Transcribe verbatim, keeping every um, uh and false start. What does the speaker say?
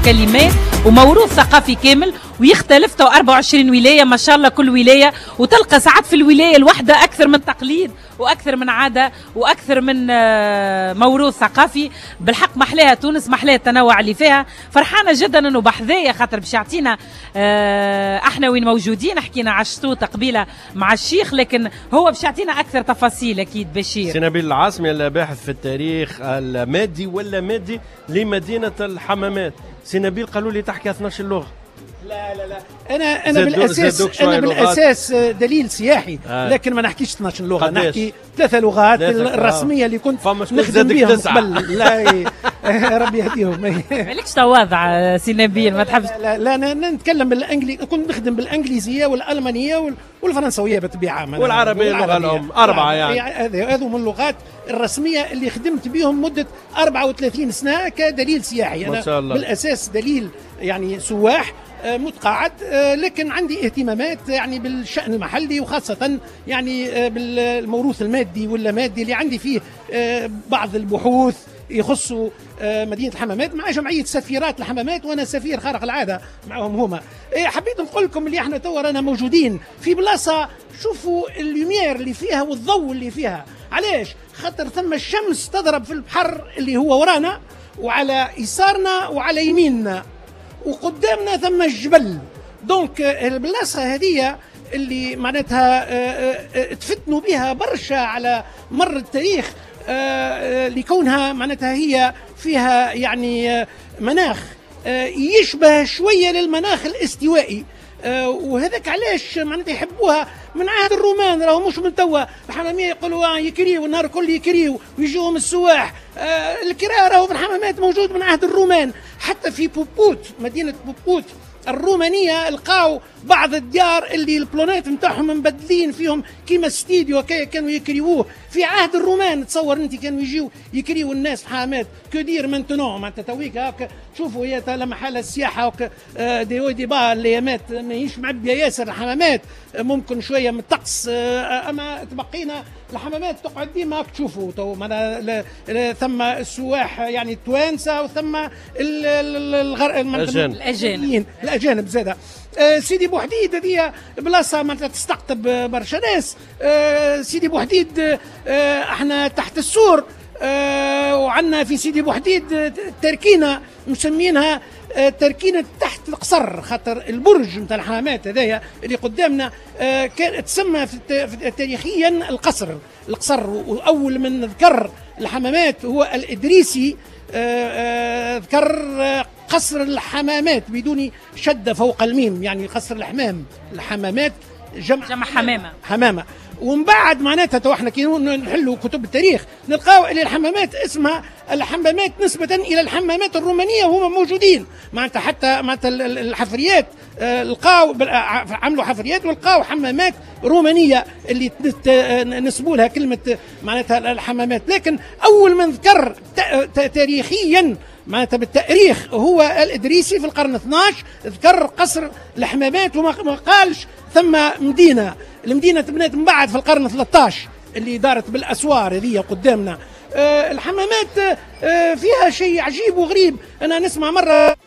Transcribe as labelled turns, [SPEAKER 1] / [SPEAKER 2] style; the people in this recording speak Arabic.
[SPEAKER 1] وكلمات وموروث ثقافي كامل ويختلف. تو أربعة وعشرين ولايه ما شاء الله كل ولايه، وتلقى ساعات في الولايه الواحده اكثر من تقليد واكثر من عاده واكثر من موروث ثقافي. بالحق محلاها تونس، محلاها التنوع اللي فيها. فرحانه جدا انه بحذايا خاطر باش يعطينا احنا وين موجودين. حكينا على الشطوطه قبيله مع الشيخ، لكن هو باش يعطينا اكثر تفاصيل اكيد. بشير
[SPEAKER 2] سي نبيل العاصمي الباحث في التاريخ المادي ولا مادي لمدينه الحمامات. سي نبيل قالوا لي تحكي اثناش لغه.
[SPEAKER 3] لا لا لا انا انا بالاساس انا بالاساس دليل سياحي آه. لكن ما نحكيش اثناش لغه، نحكي ثلاثه لغات الرسميه اللي كنت نخدم بهم قبل. لا ربي يهديهم.
[SPEAKER 1] مالكش تواضع سي نبيل، ما تحبش.
[SPEAKER 3] لا لا, لا نتكلم بالانجليزي، كنت نخدم بالانجليزيه والالمانيه والفرنسويه بالطبيعه
[SPEAKER 2] والعربيه اللغه الام. اربعه يعني
[SPEAKER 3] هذو من اللغات الرسميه اللي خدمت بهم مده أربعة وثلاثين سنه كدليل سياحي.
[SPEAKER 2] ما شاء الله.
[SPEAKER 3] بالاساس دليل يعني سواح متقاعد، لكن عندي اهتمامات يعني بالشأن المحلي، وخاصة يعني بالموروث المادي ولا مادي اللي عندي فيه بعض البحوث يخصوا مدينة الحمامات مع جمعية سفيرات الحمامات، وأنا سفير خارق العادة معهم هما. حبيت نقول لكم اللي احنا تو رانا موجودين في بلاصة، شوفوا اللومير اللي فيها والضوء اللي فيها. علاش؟ خاطر ثم الشمس تضرب في البحر اللي هو ورانا وعلى يسارنا وعلى يميننا وقدامنا ثم الجبل. دونك البلاصه هذه اللي معناتها تفتنوا بها برشا على مر التاريخ لكونها معناتها هي فيها يعني مناخ يشبه شويه للمناخ الاستوائي، وهذاك علاش معناتها يحبوها من عهد الرومان. راهو مش من توا الحماميه يقولوا يكريو النهار الكل يكريو ويجوهم السواح. الكراء راهو في الحمامات موجود من عهد الرومان. حتى في بوبوت مدينه بوبوت الرومانيه لقاو بعض الديار اللي البلونات نتاعهم مبدلين فيهم كيما استديو كانوا يكريوه في عهد الرومان. تصور انت كانوا يجيو يكريو الناس في حمامات كودير مانتونون معناتها تويك هاك تشوفوا هي لما حال السياحه دي او دي با الايامات ماهيش معبيه ياسر الحمامات، ممكن شويه من الطقس، اما تبقينا الحمامات تقعد ديما هاك تشوفوا تو ثم السواح يعني التوانسه وثم
[SPEAKER 1] الاجانب
[SPEAKER 3] الاجانب زاده. آه سيدي بوحديد هذه بلاصه معناتها تستقطب برشا ناس. آه سيدي بوحديد آه احنا تحت السور، آه وعندنا في سيدي بوحديد تركينه مسمينها آه تركينه تحت القصر، خاطر البرج نتاع الحمامات هذايا اللي قدامنا آه كان تسمى في تاريخيا القصر. القصر واول من ذكر الحمامات هو الادريسي، آه آه ذكر آه قصر الحمامات بدون شدة فوق الميم، يعني قصر الحمام. الحمامات جمع,
[SPEAKER 1] جمع حمامة
[SPEAKER 3] حمامة. ومن بعد معناتها تو احنا كي نحلوا كتب التاريخ نلقاو اللي الحمامات اسمها الحمامات نسبة إلى الحمامات الرومانية وهم موجودين. معناتها حتى معناتها الحفريات لقاو عملوا حفريات ولقاو حمامات رومانية اللي نسبوا لها كلمة معناتها الحمامات. لكن أول من ذكر تاريخيا معناتها بالتاريخ هو الإدريسي في القرن اثناعش، ذكر قصر الحمامات وما قالش ثم مدينة. المدينة تبنت من بعد في القرن ثلاثة عشر اللي دارت بالأسوار هذه قدامنا. أه الحمامات أه فيها شيء عجيب وغريب. أنا نسمع مرة